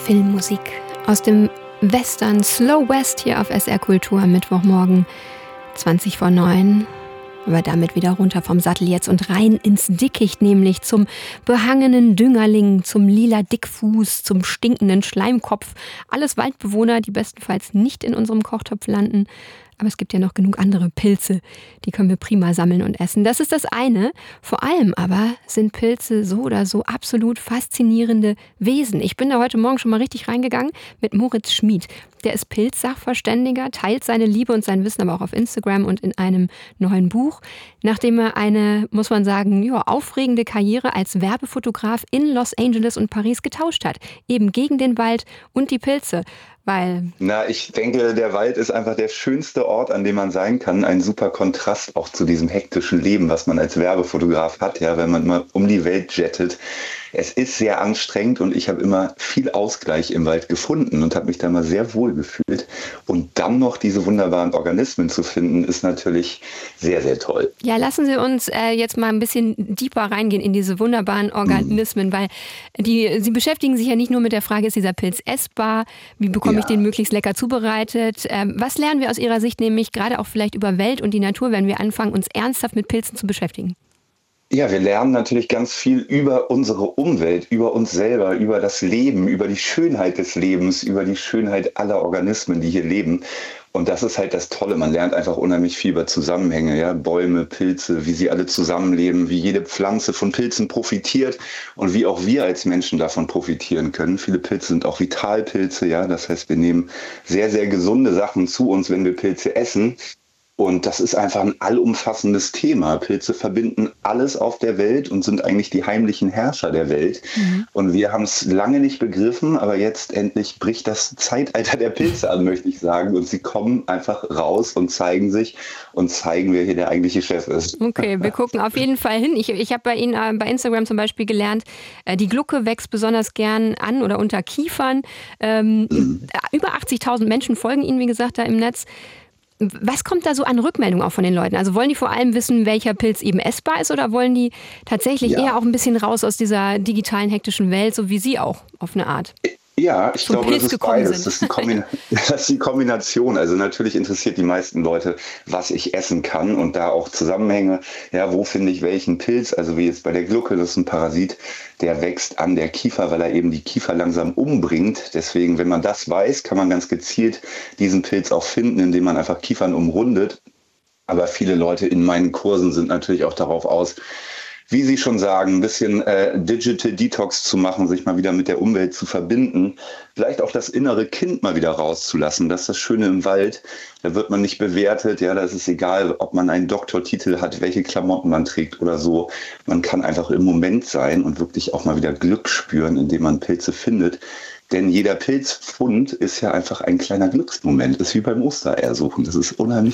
Filmmusik aus dem Western Slow West hier auf SR Kultur am Mittwochmorgen 20 vor 9. Aber damit wieder runter vom Sattel jetzt und rein ins Dickicht, nämlich zum behangenen Düngerling, zum lila Dickfuß, zum stinkenden Schleimkopf. Alles Waldbewohner, die bestenfalls nicht in unserem Kochtopf landen. Aber es gibt ja noch genug andere Pilze, die können wir prima sammeln und essen. Das ist das eine. Vor allem aber sind Pilze so oder so absolut faszinierende Wesen. Ich bin da heute Morgen schon mal richtig reingegangen mit Moritz Schmid. Der ist Pilzsachverständiger, teilt seine Liebe und sein Wissen aber auch auf Instagram und in einem neuen Buch. Nachdem er eine, muss man sagen, aufregende Karriere als Werbefotograf in Los Angeles und Paris getauscht hat. Eben gegen den Wald und die Pilze. Ich denke, der Wald ist einfach der schönste Ort, an dem man sein kann. Ein super Kontrast auch zu diesem hektischen Leben, was man als Werbefotograf hat, ja, wenn man mal um die Welt jettet. Es ist sehr anstrengend und ich habe immer viel Ausgleich im Wald gefunden und habe mich da mal sehr wohl gefühlt. Und dann noch diese wunderbaren Organismen zu finden, ist natürlich sehr, sehr toll. Ja, lassen Sie uns jetzt mal ein bisschen deeper reingehen in diese wunderbaren Organismen, weil Sie beschäftigen sich ja nicht nur mit der Frage, ist dieser Pilz essbar, wie bekomme ich den möglichst lecker zubereitet. Was lernen wir aus Ihrer Sicht nämlich gerade auch vielleicht über Welt und die Natur, wenn wir anfangen, uns ernsthaft mit Pilzen zu beschäftigen? Ja, wir lernen natürlich ganz viel über unsere Umwelt, über uns selber, über das Leben, über die Schönheit des Lebens, über die Schönheit aller Organismen, die hier leben. Und das ist halt das Tolle. Man lernt einfach unheimlich viel über Zusammenhänge, ja, Bäume, Pilze, wie sie alle zusammenleben, wie jede Pflanze von Pilzen profitiert und wie auch wir als Menschen davon profitieren können. Viele Pilze sind auch Vitalpilze, ja. Das heißt, wir nehmen sehr, sehr gesunde Sachen zu uns, wenn wir Pilze essen. Und das ist einfach ein allumfassendes Thema. Pilze verbinden alles auf der Welt und sind eigentlich die heimlichen Herrscher der Welt. Und wir haben es lange nicht begriffen, aber jetzt endlich bricht das Zeitalter der Pilze an, möchte ich sagen. Und sie kommen einfach raus und zeigen sich und zeigen, wer hier der eigentliche Chef ist. Okay, wir gucken auf jeden Fall hin. Ich habe bei Ihnen bei Instagram zum Beispiel gelernt, die Glucke wächst besonders gern an oder unter Kiefern. Über 80.000 Menschen folgen Ihnen, wie gesagt, da im Netz. Was kommt da so an Rückmeldung auch von den Leuten? Also wollen die vor allem wissen, welcher Pilz eben essbar ist oder wollen die tatsächlich eher auch ein bisschen raus aus dieser digitalen, hektischen Welt, so wie Sie auch auf eine Art? Ja, ich glaube, das ist beides. Das ist die Kombination. Also natürlich interessiert die meisten Leute, was ich essen kann und da auch Zusammenhänge. Ja, wo finde ich welchen Pilz? Also wie jetzt bei der Glucke, das ist ein Parasit, der wächst an der Kiefer, weil er eben die Kiefer langsam umbringt. Deswegen, wenn man das weiß, kann man ganz gezielt diesen Pilz auch finden, indem man einfach Kiefern umrundet. Aber viele Leute in meinen Kursen sind natürlich auch darauf aus, wie Sie schon sagen, ein bisschen Digital Detox zu machen, sich mal wieder mit der Umwelt zu verbinden, vielleicht auch das innere Kind mal wieder rauszulassen. Das ist das Schöne im Wald. Da wird man nicht bewertet. Ja, da ist es egal, ob man einen Doktortitel hat, welche Klamotten man trägt oder so. Man kann einfach im Moment sein und wirklich auch mal wieder Glück spüren, indem man Pilze findet. Denn jeder Pilzfund ist ja einfach ein kleiner Glücksmoment. Das ist wie beim Ostereiersuchen. Das ist unheimlich